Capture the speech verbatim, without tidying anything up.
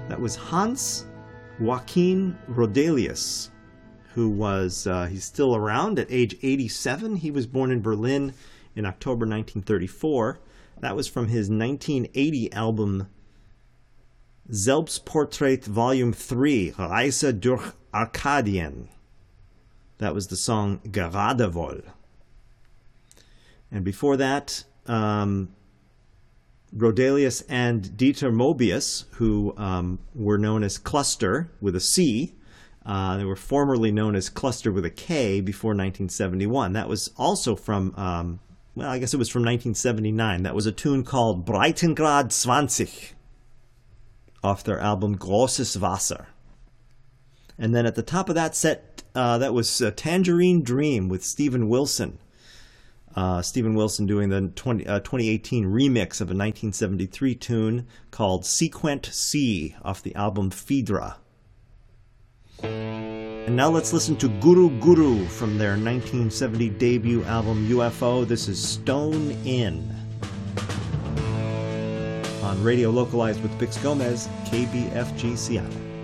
That was Hans Joachim Rodelius, who was, uh, he's still around at age eighty-seven. He was born in Berlin in October nineteen thirty-four. That was from his nineteen eighty album Selbstportrait Volume three, Reise durch Arkadien. That was the song Geradewohl. And before that, um, Rodelius and Dieter Mobius, who um, were known as Cluster with a C. Uh, they were formerly known as Cluster with a K before nineteen seventy-one. That was also from, um, well, I guess it was from nineteen seventy-nine. That was a tune called Breitengrad twenty off their album Großes Wasser. And then at the top of that set, uh, that was uh, Tangerine Dream with Steven Wilson. Uh, Steven Wilson doing the twenty, uh, twenty eighteen remix of a nineteen seventy-three tune called Sequent C off the album Phaedra. And now let's listen to Guru Guru from their nineteen seventy debut album U F O. This is Stone In. On Radio Localized with Bix Gomez, K B F G Seattle.